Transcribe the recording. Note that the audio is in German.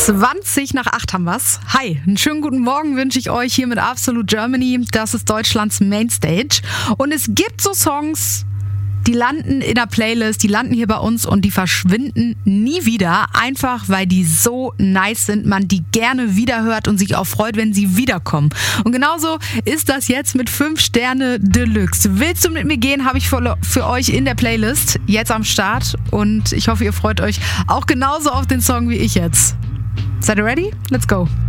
7:20 haben wir's. Hi, einen schönen guten Morgen wünsche ich euch hier mit Absolute Germany. Das ist Deutschlands Mainstage. Und es gibt so Songs, die landen in der Playlist, die landen hier bei uns und die verschwinden nie wieder. Einfach, weil die so nice sind, man die gerne wiederhört und sich auch freut, wenn sie wiederkommen. Und genauso ist das jetzt mit 5 Sterne Deluxe. Willst du mit mir gehen, habe ich für euch in der Playlist jetzt am Start. Und ich hoffe, ihr freut euch auch genauso auf den Song wie ich jetzt. Seid ihr ready? Let's go.